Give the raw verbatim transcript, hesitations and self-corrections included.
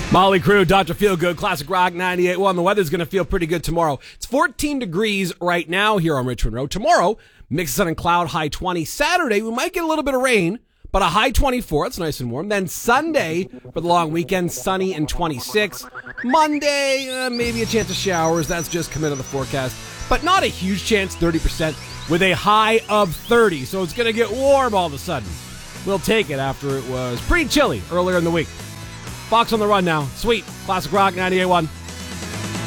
Molly Crew, Doctor Feelgood, Classic Rock ninety-eight point one. The weather's going to feel pretty good tomorrow. It's fourteen degrees right now here on Richmond Road. Tomorrow, mix of sun and cloud, high twenty. Saturday, we might get a little bit of rain, but a high twenty-four. It's nice and warm. Then Sunday, for the long weekend, sunny and twenty-six. Monday, uh, maybe a chance of showers. That's just come into the forecast. But not a huge chance, thirty percent, with a high of thirty. So it's going to get warm all of a sudden. We'll take it after it was pretty chilly earlier in the week. Fox on the Run now. Sweet. Classic Rock ninety-eight point one.